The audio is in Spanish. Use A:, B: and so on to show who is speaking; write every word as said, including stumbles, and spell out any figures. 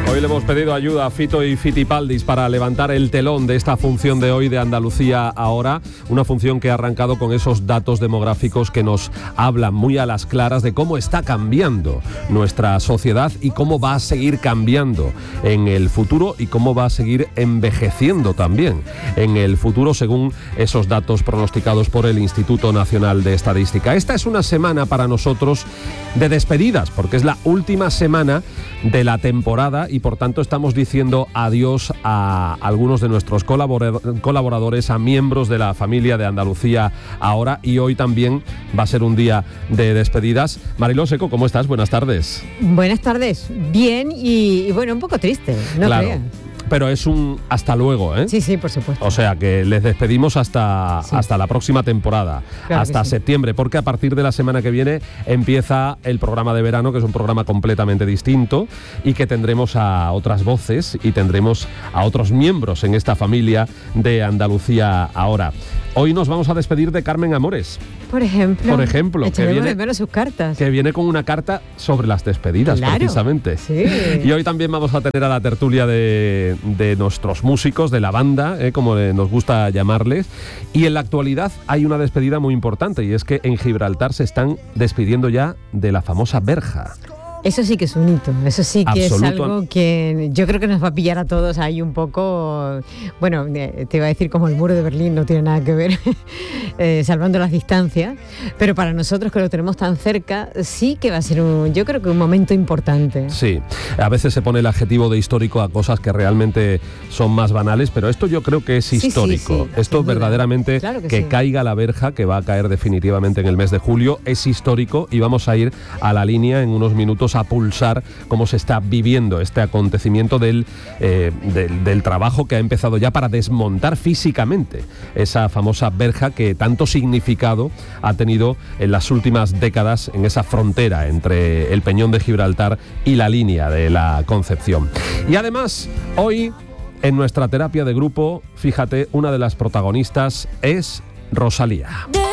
A: Hoy le hemos pedido ayuda a Fito y Fitipaldis para levantar el telón de esta función de hoy de Andalucía Ahora, una función que ha arrancado con esos datos demográficos que nos hablan muy a las claras de cómo está cambiando nuestra sociedad y cómo va a seguir cambiando en el futuro y cómo va a seguir envejeciendo también en el futuro según esos datos pronosticados por el Instituto Nacional de Estadística. Esta es una semana para nosotros de despedidas, porque es la última semana de la temporada y por tanto estamos diciendo adiós a algunos de nuestros colaboradores, a miembros de la familia de Andalucía Ahora, y hoy también va a ser un día de despedidas. Mariló Seco, ¿cómo estás? Buenas tardes.
B: Buenas tardes. Bien y, y bueno, un poco triste, no
A: claro.
B: creas.
A: Pero es un hasta luego, ¿eh?
B: Sí, sí, por supuesto.
A: O sea, que les despedimos hasta, sí. hasta la próxima temporada, claro hasta sí. septiembre, porque a partir de la semana que viene empieza el programa de verano, que es un programa completamente distinto y que tendremos a otras voces y tendremos a otros miembros en esta familia de Andalucía Ahora. Hoy nos vamos a despedir de Carmen Amores.
B: Por ejemplo.
A: Por ejemplo.
B: Que viene, de menos sus cartas.
A: Que viene con una carta sobre las despedidas, claro, precisamente.
B: Sí.
A: Y hoy también vamos a tener a la tertulia de, de nuestros músicos, de la banda, eh, como nos gusta llamarles. Y en la actualidad hay una despedida muy importante, y es que en Gibraltar se están despidiendo ya de la famosa verja.
B: Eso sí que es un hito, eso sí que Absoluto. Es algo que yo creo que nos va a pillar a todos ahí un poco, bueno, te iba a decir como el muro de Berlín, no tiene nada que ver, eh, salvando las distancias, pero para nosotros que lo tenemos tan cerca, sí que va a ser un, yo creo que un momento importante.
A: Sí, a veces se pone el adjetivo de histórico a cosas que realmente son más banales, pero esto yo creo que es histórico. Sí, sí, sí, esto verdaderamente, claro que, que sí. caiga la verja, que va a caer definitivamente en el mes de julio, es histórico, y vamos a ir a la línea en unos minutos a pulsar cómo se está viviendo este acontecimiento del, eh, del, del trabajo que ha empezado ya para desmontar físicamente esa famosa verja que tanto significado ha tenido en las últimas décadas en esa frontera entre el Peñón de Gibraltar y la línea de la Concepción. Y además, hoy en nuestra terapia de grupo, fíjate, una de las protagonistas es Rosalía.